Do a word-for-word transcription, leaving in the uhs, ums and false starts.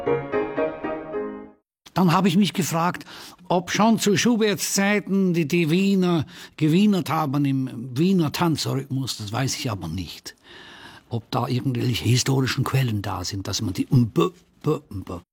Dann habe ich mich gefragt, ob schon zu Schuberts Zeiten die, die Wiener gewienert haben im Wiener Tanzrhythmus, das weiß ich aber nicht. Ob da irgendwelche historischen Quellen da sind, dass man die umb, umb, umb